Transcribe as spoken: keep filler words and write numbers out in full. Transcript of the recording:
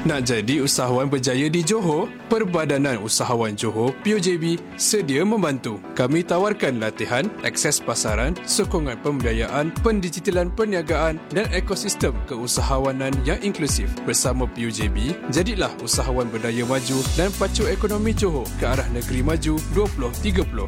Nak jadi usahawan berjaya di Johor? Perbadanan Usahawan Johor P U J B sedia membantu. Kami tawarkan latihan, akses pasaran, sokongan pembiayaan, pendigitalan perniagaan dan ekosistem keusahawanan yang inklusif. Bersama P U J B, jadilah usahawan berdaya maju dan pacu ekonomi Johor ke arah negeri maju dua ribu tiga puluh.